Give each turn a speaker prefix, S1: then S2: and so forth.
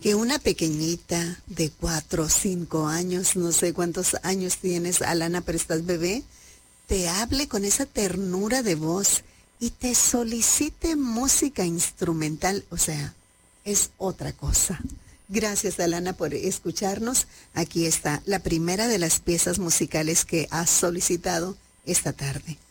S1: que una pequeñita de 4 o 5 años, no sé cuántos años tienes, Alana, pero estás bebé, te hable con esa ternura de voz y te solicite música instrumental, o sea, es otra cosa. Gracias, Alana, por escucharnos. Aquí está la primera de las piezas musicales que has solicitado esta tarde.